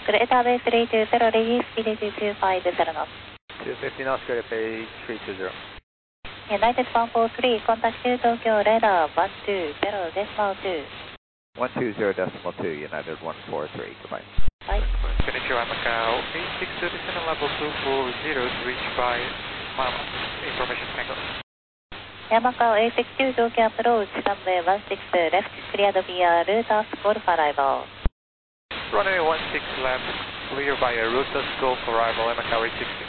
Eta Bay 320, release speed 250 knots. 250 knots, clear Bay 320. United 143, contact to Tokyo radar 120.2. 120.2, United 143, goodbye. Bye. Konnichiwa, Macau 862 descending level 240 to reach by Mama. Information Tango. Macau 862, Tokyo approach, runway 16 left, cleared via Rutas Golf arrival. Runway 16 left, clear via Rutas Golf arrival, Macau 862.